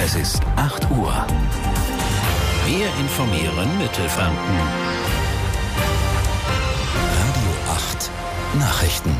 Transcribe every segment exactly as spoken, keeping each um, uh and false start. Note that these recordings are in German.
Es ist acht Uhr. Wir informieren Mittelfranken. Radio acht Nachrichten.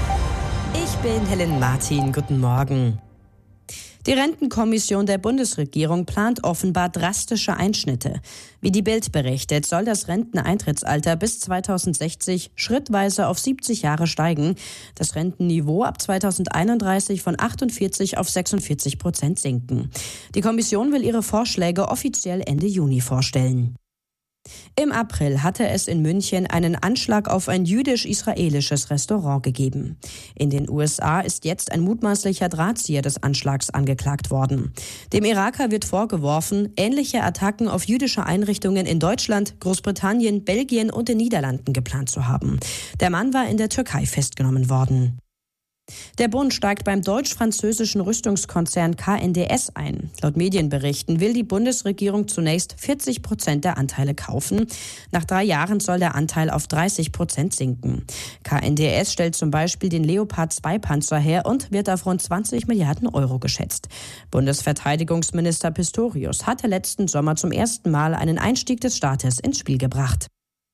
Ich bin Helen Martin. Guten Morgen. Die Rentenkommission der Bundesregierung plant offenbar drastische Einschnitte. Wie die Bild berichtet, soll das Renteneintrittsalter bis zweitausendsechzig schrittweise auf siebzig Jahre steigen. Das Rentenniveau ab zweitausendeinunddreißig von achtundvierzig auf sechsundvierzig Prozent sinken. Die Kommission will ihre Vorschläge offiziell Ende Juni vorstellen. Im April hatte es in München einen Anschlag auf ein jüdisch-israelisches Restaurant gegeben. In den U S A ist jetzt ein mutmaßlicher Drahtzieher des Anschlags angeklagt worden. Dem Iraker wird vorgeworfen, ähnliche Attacken auf jüdische Einrichtungen in Deutschland, Großbritannien, Belgien und den Niederlanden geplant zu haben. Der Mann war in der Türkei festgenommen worden. Der Bund steigt beim deutsch-französischen Rüstungskonzern K N D S ein. Laut Medienberichten will die Bundesregierung zunächst vierzig Prozent der Anteile kaufen. Nach drei Jahren soll der Anteil auf dreißig Prozent sinken. K N D S stellt zum Beispiel den Leopard zwei Panzer her und wird auf rund zwanzig Milliarden Euro geschätzt. Bundesverteidigungsminister Pistorius hatte letzten Sommer zum ersten Mal einen Einstieg des Staates ins Spiel gebracht.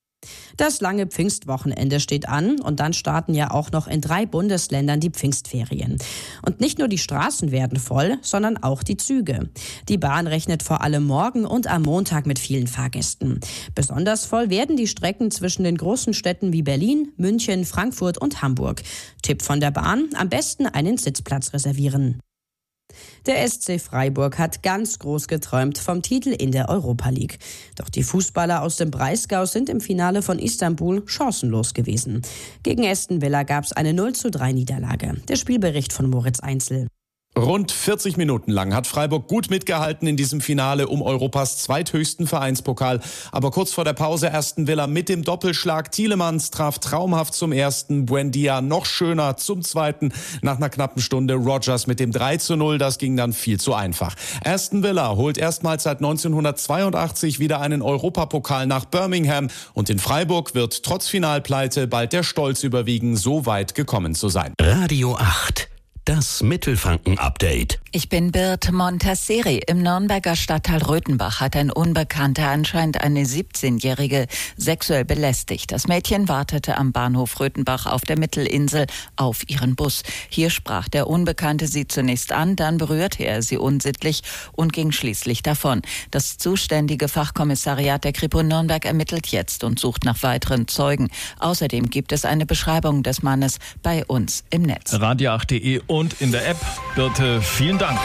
Das lange Pfingstwochenende steht an und dann starten ja auch noch in drei Bundesländern die Pfingstferien. Und nicht nur die Straßen werden voll, sondern auch die Züge. Die Bahn rechnet vor allem morgen und am Montag mit vielen Fahrgästen. Besonders voll werden die Strecken zwischen den großen Städten wie Berlin, München, Frankfurt und Hamburg. Tipp von der Bahn: am besten einen Sitzplatz reservieren. Der S C Freiburg hat ganz groß geträumt vom Titel in der Europa League. Doch die Fußballer aus dem Breisgau sind im Finale von Istanbul chancenlos gewesen. Gegen Aston Villa gab es eine null zu drei Niederlage. Der Spielbericht von Moritz Einzel. Rund vierzig Minuten lang hat Freiburg gut mitgehalten in diesem Finale um Europas zweithöchsten Vereinspokal. Aber kurz vor der Pause Aston Villa mit dem Doppelschlag. Tielemans traf traumhaft zum ersten, Buendia noch schöner zum zweiten. Nach einer knappen Stunde Rodgers mit dem drei zu null, das ging dann viel zu einfach. Aston Villa holt erstmals seit neunzehnhundertzweiundachtzig wieder einen Europapokal nach Birmingham. Und in Freiburg wird trotz Finalpleite bald der Stolz überwiegen, so weit gekommen zu sein. Radio acht. Das Mittelfranken-Update. Ich bin Birte Montasseri. Im Nürnberger Stadtteil Röthenbach hat ein Unbekannter anscheinend eine siebzehnjährige sexuell belästigt. Das Mädchen wartete am Bahnhof Röthenbach auf der Mittelinsel auf ihren Bus. Hier sprach der Unbekannte sie zunächst an, dann berührte er sie unsittlich und ging schließlich davon. Das zuständige Fachkommissariat der Kripo Nürnberg ermittelt jetzt und sucht nach weiteren Zeugen. Außerdem gibt es eine Beschreibung des Mannes bei uns im Netz. radio acht punkt de und in der App. Birte, vielen Dank.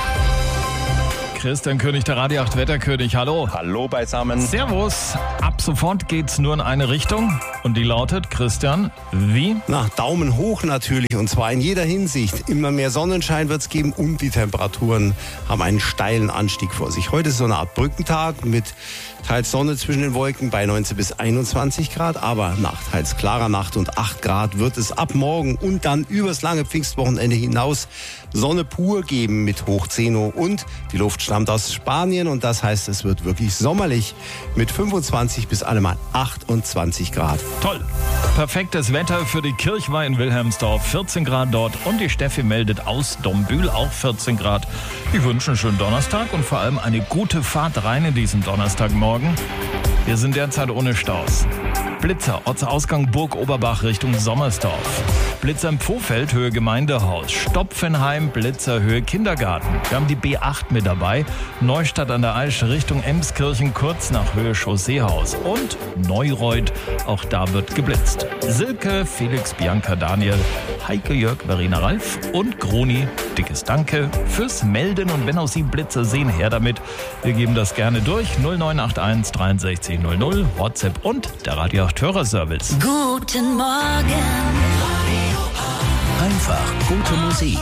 Christian König, der Radio acht Wetterkönig, hallo. Hallo beisammen. Servus. Ab sofort geht's nur in eine Richtung und die lautet, Christian, wie? Na, Daumen hoch natürlich und zwar in jeder Hinsicht. Immer mehr Sonnenschein wird's geben und die Temperaturen haben einen steilen Anstieg vor sich. Heute ist so eine Art Brückentag mit teils Sonne zwischen den Wolken bei neunzehn bis einundzwanzig Grad, aber nach teils klarer Nacht und acht Grad wird es ab morgen und dann übers lange Pfingstwochenende hinaus Sonne pur geben mit hoch zehn und die Luft stammt aus Spanien und das heißt, es wird wirklich sommerlich mit fünfundzwanzig bis allemal achtundzwanzig Grad. Toll. Perfektes Wetter für die Kirchweih in Wilhelmsdorf, vierzehn Grad dort und die Steffi meldet aus Dombühl auch vierzehn Grad. Ich wünsche einen schönen Donnerstag und vor allem eine gute Fahrt rein in diesen Donnerstagmorgen. Wir sind derzeit ohne Staus. Blitzer, Ortsausgang Burg Oberbach Richtung Sommersdorf. Blitzer im Pfohfeld, Höhe Gemeindehaus. Stopfenheim, Blitzer, Höhe Kindergarten. Wir haben die B acht mit dabei. Neustadt an der Aisch Richtung Emskirchen, kurz nach Höhe Chausseehaus. Und Neureuth, auch da wird geblitzt. Silke, Felix, Bianca, Daniel, Heike, Jörg, Verena, Ralf und Groni. Dickes Danke fürs Melden und wenn auch Sie Blitzer sehen, her damit. Wir geben das gerne durch. null neun acht eins dreiundsechzig null null, WhatsApp und der Radio acht Hörerservice. Guten Morgen. Einfach gute Musik.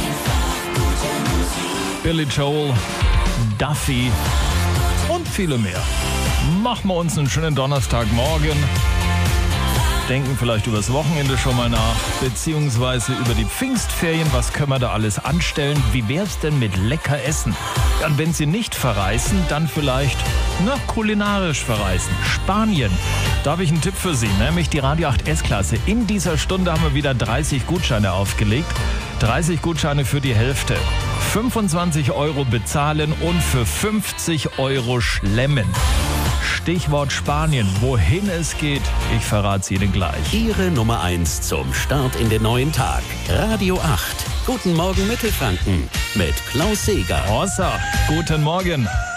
Billy Joel, Duffy und viele mehr. Machen wir uns einen schönen Donnerstagmorgen. Denken vielleicht übers Wochenende schon mal nach, beziehungsweise über die Pfingstferien. Was können wir da alles anstellen? Wie wär's denn mit lecker Essen? Und wenn Sie nicht verreisen, dann vielleicht, na, kulinarisch verreisen. Spanien. Da habe ich einen Tipp für Sie, nämlich die Radio acht S-Klasse. In dieser Stunde haben wir wieder dreißig Gutscheine aufgelegt. dreißig Gutscheine für die Hälfte. fünfundzwanzig Euro bezahlen und für fünfzig Euro schlemmen. Stichwort Spanien. Wohin es geht, ich verrate es Ihnen gleich. Ihre Nummer eins zum Start in den neuen Tag. Radio acht. Guten Morgen Mittelfranken mit Klaus Seeger. Hossa, guten Morgen.